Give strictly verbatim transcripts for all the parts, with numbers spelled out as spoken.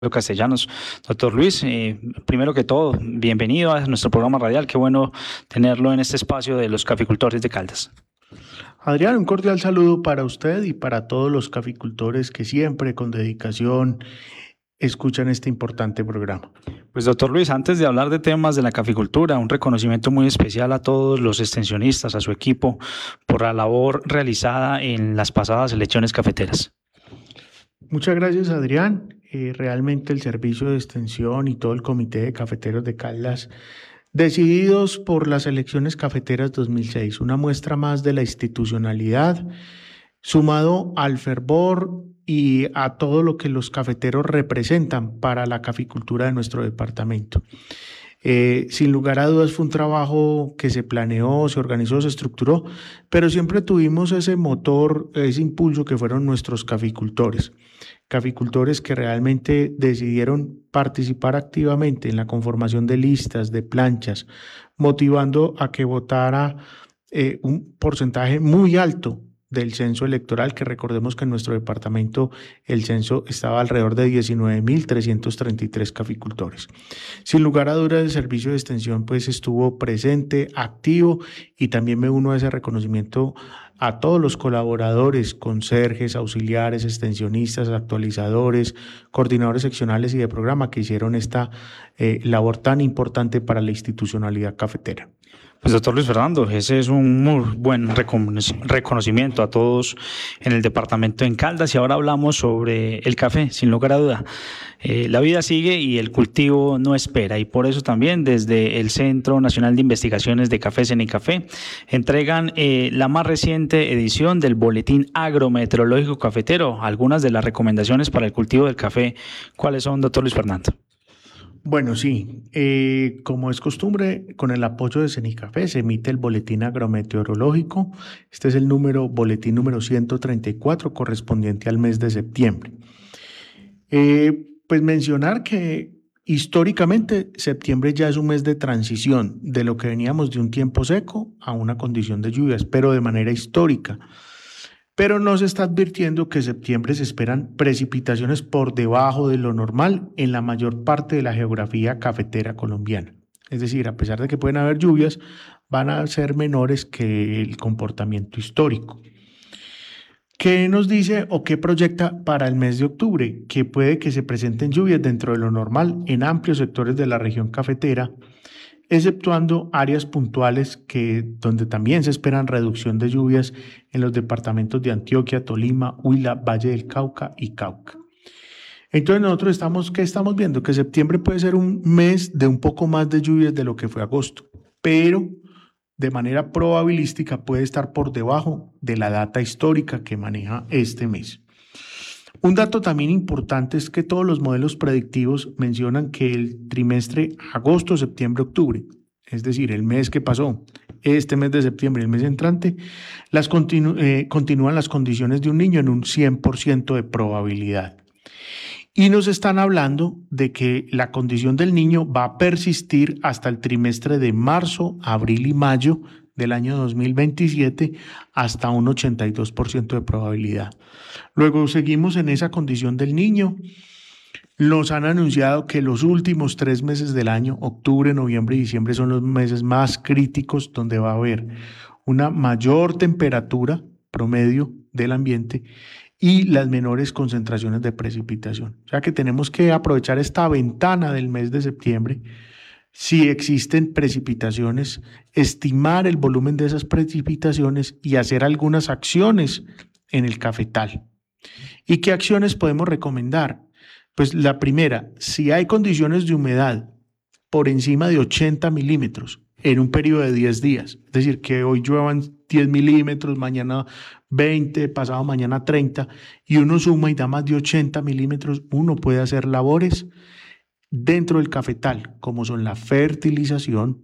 Castellanos. Doctor Luis, eh, primero que todo, bienvenido a nuestro programa radial. Qué bueno tenerlo en este espacio de los caficultores de Caldas. Adrián, un cordial saludo para usted y para todos los caficultores que siempre con dedicación escuchan este importante programa. Pues doctor Luis, antes de hablar de temas de la caficultura, un reconocimiento muy especial a todos los extensionistas, a su equipo, por la labor realizada en las pasadas elecciones cafeteras. Muchas gracias, Adrián. Eh, realmente el servicio de extensión y todo el comité de cafeteros de Caldas, decididos por las elecciones cafeteras dos mil seis, una muestra más de la institucionalidad, sumado al fervor y a todo lo que los cafeteros representan para la caficultura de nuestro departamento. Eh, sin lugar a dudas fue un trabajo que se planeó, se organizó, se estructuró, pero siempre tuvimos ese motor, ese impulso que fueron nuestros caficultores. Caficultores que realmente decidieron participar activamente en la conformación de listas, de planchas, motivando a que votara eh, un porcentaje muy alto del censo electoral, que recordemos que en nuestro departamento el censo estaba alrededor de diecinueve mil trescientos treinta y tres caficultores. Sin lugar a dudas, el servicio de extensión pues estuvo presente, activo, y también me uno a ese reconocimiento a todos los colaboradores, conserjes, auxiliares, extensionistas, actualizadores, coordinadores seccionales y de programa que hicieron esta eh, labor tan importante para la institucionalidad cafetera. Pues doctor Luis Fernando, ese es un muy buen reconocimiento a todos en el departamento en Caldas, y ahora hablamos sobre el café, sin lugar a duda. Eh, la vida sigue y el cultivo no espera, y por eso también desde el Centro Nacional de Investigaciones de Café, CENICAFé, entregan eh, la más reciente edición del Boletín Agrometeorológico Cafetero. Algunas de las recomendaciones para el cultivo del café, ¿cuáles son, doctor Luis Fernando? Bueno, sí, eh, como es costumbre, con el apoyo de CENICAFé se emite el boletín agrometeorológico. Este es el número, boletín número ciento treinta y cuatro, correspondiente al mes de septiembre. Eh, pues mencionar que históricamente septiembre ya es un mes de transición de lo que veníamos de un tiempo seco a una condición de lluvias, pero de manera histórica. Pero nos está advirtiendo que en septiembre se esperan precipitaciones por debajo de lo normal en la mayor parte de la geografía cafetera colombiana. Es decir, a pesar de que pueden haber lluvias, van a ser menores que el comportamiento histórico. ¿Qué nos dice o qué proyecta para el mes de octubre? Que puede que se presenten lluvias dentro de lo normal en amplios sectores de la región cafetera, exceptuando áreas puntuales que, donde también se esperan reducción de lluvias en los departamentos de Antioquia, Tolima, Huila, Valle del Cauca y Cauca. Entonces nosotros estamos, ¿qué estamos viendo? Que septiembre puede ser un mes de un poco más de lluvias de lo que fue agosto, pero de manera probabilística puede estar por debajo de la data histórica que maneja este mes. Un dato también importante es que todos los modelos predictivos mencionan que el trimestre agosto, septiembre, octubre, es decir, el mes que pasó, este mes de septiembre y el mes entrante, las continu eh, continúan las condiciones de un niño en un cien por ciento de probabilidad. Y nos están hablando de que la condición del niño va a persistir hasta el trimestre de marzo, abril y mayo del año dos mil veintisiete, hasta un ochenta y dos por ciento de probabilidad. Luego seguimos en esa condición del niño. Nos han anunciado que los últimos tres meses del año, octubre, noviembre y diciembre, son los meses más críticos, donde va a haber una mayor temperatura promedio del ambiente y las menores concentraciones de precipitación. O sea que tenemos que aprovechar esta ventana del mes de septiembre. Si existen precipitaciones, estimar el volumen de esas precipitaciones y hacer algunas acciones en el cafetal. ¿Y qué acciones podemos recomendar? Pues la primera, si hay condiciones de humedad por encima de ochenta milímetros en un periodo de diez días, es decir, que hoy lluevan diez milímetros, mañana veinte, pasado mañana treinta, y uno suma y da más de ochenta milímetros, uno puede hacer labores dentro del cafetal, como son la fertilización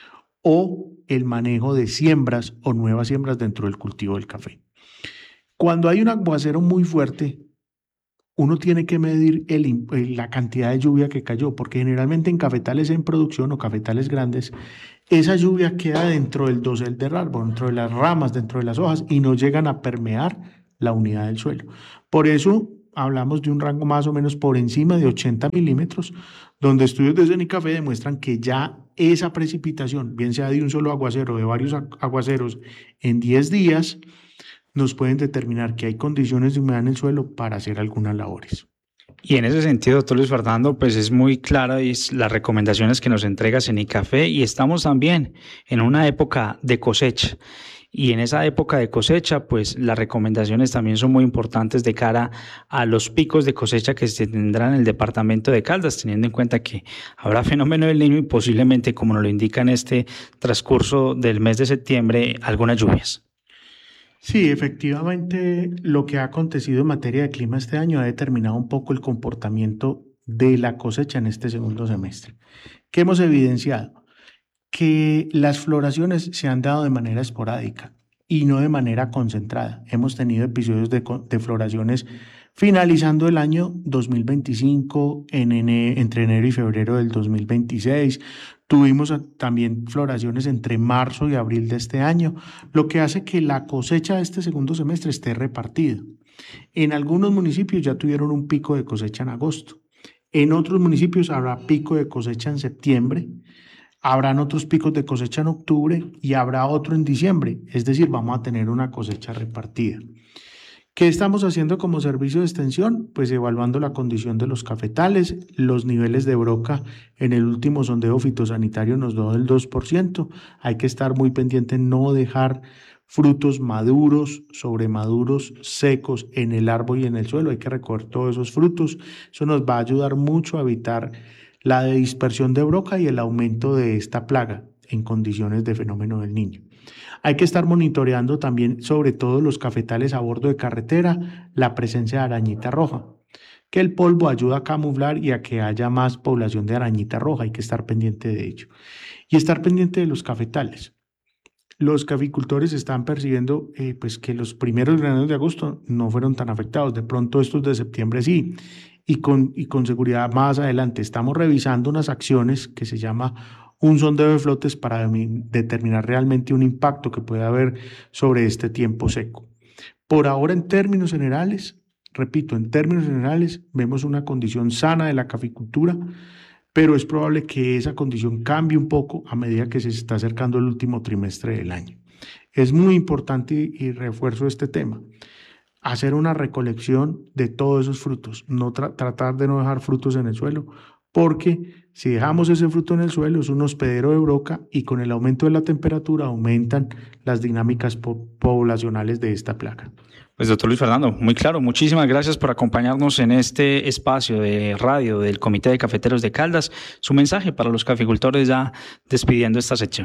o el manejo de siembras o nuevas siembras dentro del cultivo del café. Cuando hay un aguacero muy fuerte, uno tiene que medir el, la cantidad de lluvia que cayó, porque generalmente en cafetales en producción o cafetales grandes, esa lluvia queda dentro del dosel del árbol, dentro de las ramas, dentro de las hojas, y no llegan a permear la unidad del suelo. Por eso hablamos de un rango más o menos por encima de ochenta milímetros, donde estudios de Cenicafé demuestran que ya esa precipitación, bien sea de un solo aguacero o de varios aguaceros en diez días, nos pueden determinar que hay condiciones de humedad en el suelo para hacer algunas labores. Y en ese sentido, doctor Luis Fernando, pues es muy clara y las recomendaciones que nos entrega Cenicafé, y estamos también en una época de cosecha. Y en esa época de cosecha, pues las recomendaciones también son muy importantes de cara a los picos de cosecha que se tendrán en el departamento de Caldas, teniendo en cuenta que habrá fenómeno del Niño y posiblemente, como nos lo indica en este transcurso del mes de septiembre, algunas lluvias. Sí, efectivamente, lo que ha acontecido en materia de clima este año ha determinado un poco el comportamiento de la cosecha en este segundo semestre. ¿Qué hemos evidenciado? Que las floraciones se han dado de manera esporádica y no de manera concentrada. Hemos tenido episodios de, de floraciones finalizando el año dos mil veinticinco, en ene, entre enero y febrero del dos mil veintiséis. Tuvimos también floraciones entre marzo y abril de este año, lo que hace que la cosecha de este segundo semestre esté repartida. En algunos municipios ya tuvieron un pico de cosecha en agosto. En otros municipios habrá pico de cosecha en septiembre. Habrán otros picos de cosecha en octubre y habrá otro en diciembre. Es decir, vamos a tener una cosecha repartida. ¿Qué estamos haciendo como servicio de extensión? Pues evaluando la condición de los cafetales. Los niveles de broca en el último sondeo fitosanitario nos dio el dos por ciento. Hay que estar muy pendiente en no dejar frutos maduros, sobremaduros, secos en el árbol y en el suelo. Hay que recoger todos esos frutos. Eso nos va a ayudar mucho a evitar la dispersión de broca y el aumento de esta plaga en condiciones de fenómeno del Niño. Hay que estar monitoreando también, sobre todo los cafetales a bordo de carretera, la presencia de arañita roja, que el polvo ayuda a camuflar y a que haya más población de arañita roja. Hay que estar pendiente de ello. Y estar pendiente de los cafetales. Los caficultores están percibiendo eh, pues que los primeros graneros de agosto no fueron tan afectados. De pronto estos de septiembre sí. Y con, y con seguridad más adelante estamos revisando unas acciones que se llama un sondeo de flotes para determinar realmente un impacto que puede haber sobre este tiempo seco. Por ahora, en términos generales, repito, en términos generales, vemos una condición sana de la caficultura, pero es probable que esa condición cambie un poco a medida que se está acercando el último trimestre del año. Es muy importante, y refuerzo este tema, hacer una recolección de todos esos frutos, no tra- tratar de no dejar frutos en el suelo, porque si dejamos ese fruto en el suelo es un hospedero de broca y con el aumento de la temperatura aumentan las dinámicas po- poblacionales de esta plaga. Pues doctor Luis Fernando, muy claro, muchísimas gracias por acompañarnos en este espacio de radio del Comité de Cafeteros de Caldas. Su mensaje para los caficultores ya despidiendo esta sección.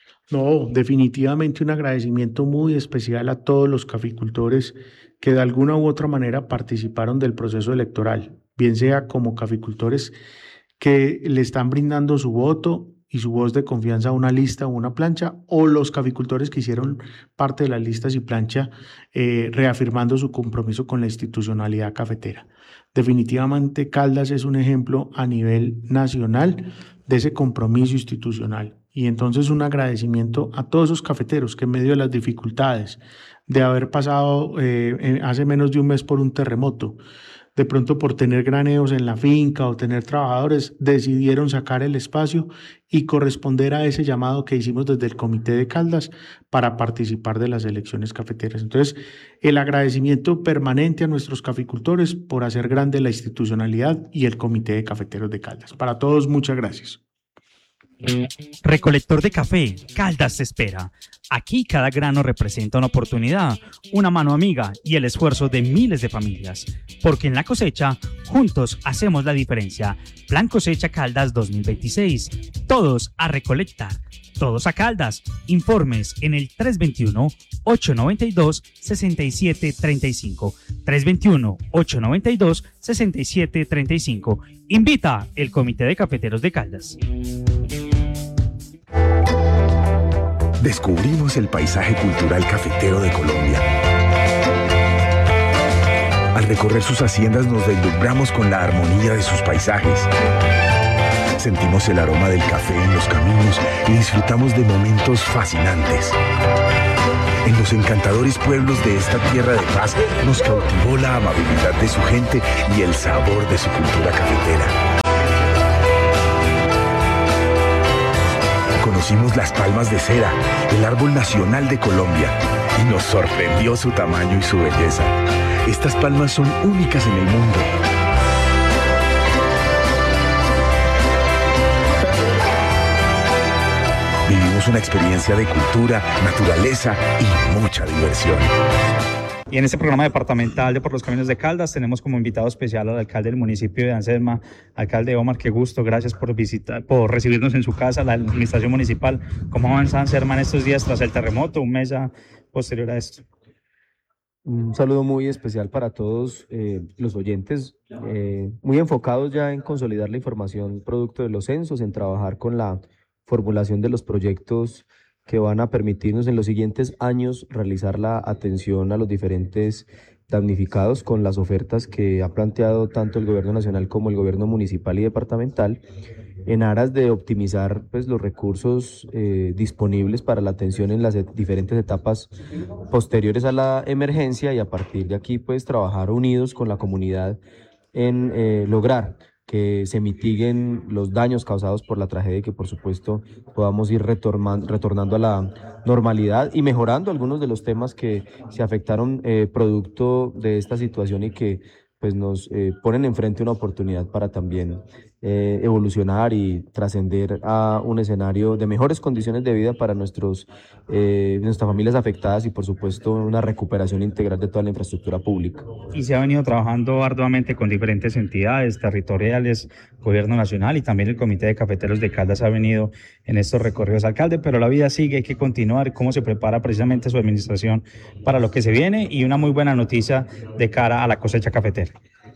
No, definitivamente un agradecimiento muy especial a todos los caficultores que de alguna u otra manera participaron del proceso electoral, bien sea como caficultores que le están brindando su voto y su voz de confianza a una lista o una plancha, o los caficultores que hicieron parte de las listas y plancha eh, reafirmando su compromiso con la institucionalidad cafetera. Definitivamente Caldas es un ejemplo a nivel nacional de ese compromiso institucional. Y entonces un agradecimiento a todos esos cafeteros que en medio de las dificultades de haber pasado eh, hace menos de un mes por un terremoto, de pronto por tener graneos en la finca o tener trabajadores, decidieron sacar el espacio y corresponder a ese llamado que hicimos desde el Comité de Caldas para participar de las elecciones cafeteras. Entonces, el agradecimiento permanente a nuestros caficultores por hacer grande la institucionalidad y el Comité de Cafeteros de Caldas. Para todos, muchas gracias. Recolector de café, Caldas te espera. Aquí cada grano representa una oportunidad, una mano amiga y el esfuerzo de miles de familias. Porque en la cosecha, juntos hacemos la diferencia. Plan Cosecha Caldas dos mil veintiséis. Todos a recolectar. Todos a Caldas. Informes en el tres dos uno, ocho nueve dos, seis siete tres cinco. tres dos uno, ocho nueve dos, seis siete tres cinco. Invita el Comité de Cafeteros de Caldas. Descubrimos el paisaje cultural cafetero de Colombia. Al recorrer sus haciendas nos deslumbramos con la armonía de sus paisajes. Sentimos el aroma del café en los caminos y disfrutamos de momentos fascinantes. En los encantadores pueblos de esta tierra de paz nos cautivó la amabilidad de su gente y el sabor de su cultura cafetera. Conocimos las palmas de cera, el árbol nacional de Colombia, y nos sorprendió su tamaño y su belleza. Estas palmas son únicas en el mundo. Vivimos una experiencia de cultura, naturaleza y mucha diversión. Y en este programa departamental de Por los Caminos de Caldas tenemos como invitado especial al alcalde del municipio de Anserma. Alcalde Omar, qué gusto, gracias por visitar, por recibirnos en su casa, la administración municipal. ¿Cómo avanza Anserma en estos días tras el terremoto, un mes a, posterior a esto? Un saludo muy especial para todos eh, los oyentes, eh, muy enfocados ya en consolidar la información producto de los censos, en trabajar con la formulación de los proyectos que van a permitirnos en los siguientes años realizar la atención a los diferentes damnificados con las ofertas que ha planteado tanto el gobierno nacional como el gobierno municipal y departamental, en aras de optimizar pues, los recursos eh, disponibles para la atención en las diferentes etapas posteriores a la emergencia, y a partir de aquí pues trabajar unidos con la comunidad en eh, lograr que se mitiguen los daños causados por la tragedia y que por supuesto podamos ir retornando, retornando a la normalidad y mejorando algunos de los temas que se afectaron eh, producto de esta situación y que pues nos eh, ponen enfrente una oportunidad para también eh, evolucionar y trascender a un escenario de mejores condiciones de vida para nuestros, eh, nuestras familias afectadas y por supuesto una recuperación integral de toda la infraestructura pública. Y se ha venido trabajando arduamente con diferentes entidades territoriales, gobierno nacional y también el Comité de Cafeteros de Caldas ha venido en estos recorridos, alcalde, pero la vida sigue, hay que continuar. ¿Cómo se prepara precisamente su administración para lo que se viene? Y una muy buena noticia de cara a la cosecha cafetera.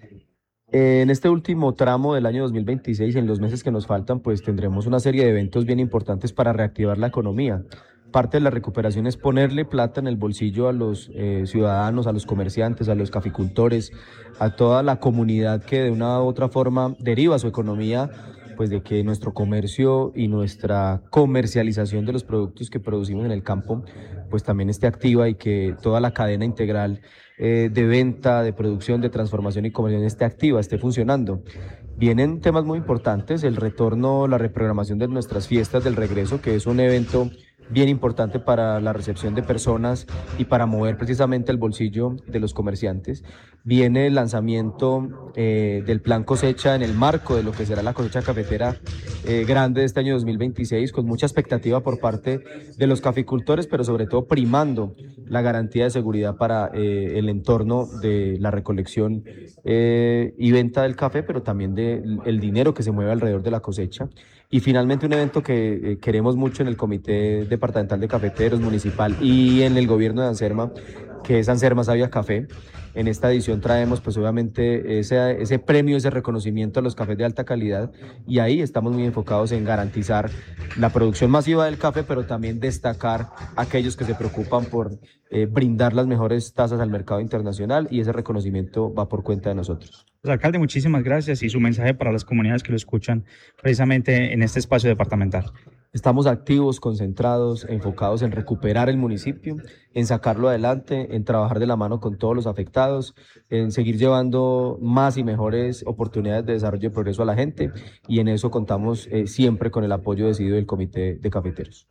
En este último tramo del año dos mil veintiséis, en los meses que nos faltan, pues tendremos una serie de eventos bien importantes para reactivar la economía. Parte de la recuperación es ponerle plata en el bolsillo a los eh, ciudadanos, a los comerciantes, a los caficultores, a toda la comunidad que de una u otra forma deriva su economía, pues de que nuestro comercio y nuestra comercialización de los productos que producimos en el campo, pues también esté activa y que toda la cadena integral eh, de venta, de producción, de transformación y comercialización esté activa, esté funcionando. Vienen temas muy importantes, el retorno, la reprogramación de nuestras fiestas del regreso, que es un evento bien importante para la recepción de personas y para mover precisamente el bolsillo de los comerciantes. Viene el lanzamiento eh, del plan cosecha en el marco de lo que será la cosecha cafetera eh, grande de este año dos mil veintiséis, con mucha expectativa por parte de los caficultores, pero sobre todo primando la garantía de seguridad para eh, el entorno de la recolección eh, y venta del café, pero también del dinero que se mueve alrededor de la cosecha. Y finalmente un evento que eh, queremos mucho en el Comité Departamental de Cafeteros Municipal y en el gobierno de Anserma, que es Anserma Sabia Café. En esta edición traemos pues obviamente ese, ese premio, ese reconocimiento a los cafés de alta calidad, y ahí estamos muy enfocados en garantizar la producción masiva del café, pero también destacar a aquellos que se preocupan por eh, brindar las mejores tasas al mercado internacional, y ese reconocimiento va por cuenta de nosotros. Pues, alcalde, muchísimas gracias, y su mensaje para las comunidades que lo escuchan precisamente en este espacio departamental. Estamos activos, concentrados, enfocados en recuperar el municipio, en sacarlo adelante, en trabajar de la mano con todos los afectados, en seguir llevando más y mejores oportunidades de desarrollo y progreso a la gente, y en eso contamos eh, siempre con el apoyo decidido del Comité de Cafeteros.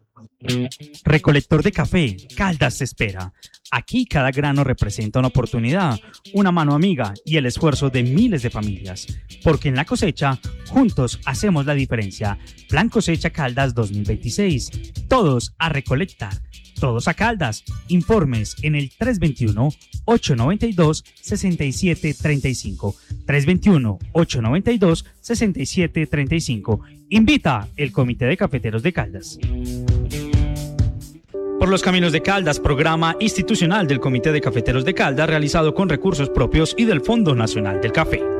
Recolector de café, Caldas te espera. Aquí cada grano representa una oportunidad, una mano amiga y el esfuerzo de miles de familias. Porque en la cosecha, juntos hacemos la diferencia. Plan Cosecha Caldas dos mil veintiséis. Todos a recolectar. Todos a Caldas. Informes en el tres dos uno, ocho nueve dos, seis siete tres cinco. tres dos uno, ocho nueve dos, seis siete tres cinco. Invita el Comité de Cafeteros de Caldas. Por los Caminos de Caldas, programa institucional del Comité de Cafeteros de Caldas realizado con recursos propios y del Fondo Nacional del Café.